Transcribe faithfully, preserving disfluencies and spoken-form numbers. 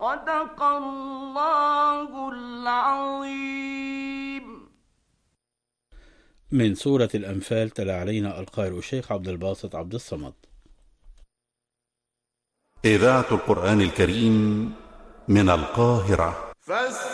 صدق الله العظيم. من سورة الأنفال تلا علينا القارئ الشيخ عبد الباسط عبد الصمد. إذاعة القرآن الكريم من القاهرة.